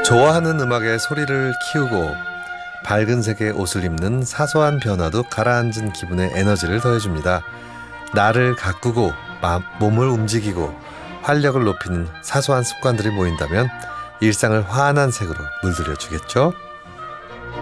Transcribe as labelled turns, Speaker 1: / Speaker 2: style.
Speaker 1: 좋아하는 음악에 소리를 키우고 밝은 색의 옷을 입는 사소한 변화도 가라앉은 기분에 에너지를 더해줍니다. 나를 가꾸고 몸을 움직이고 활력을 높이는 사소한 습관들이 모인다면 일상을 환한 색으로 물들여 주겠죠?